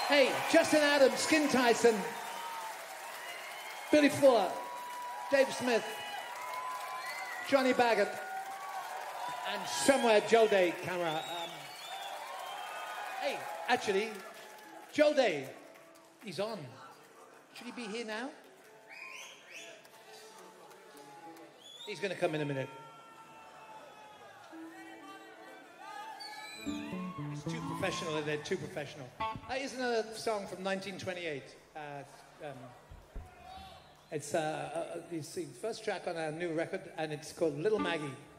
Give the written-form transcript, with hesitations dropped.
Hey, Justin Adams, Skin Tyson, Billy Fuller, Dave Smith, Johnny Baggett, and somewhere Joe Day camera. Hey, actually, Joe Day, he's on. Should he be here now? He's going to come in a minute. He's too professional, they're too professional. Here's another song from 1928. It's the first track on our new record, and it's called Little Maggie.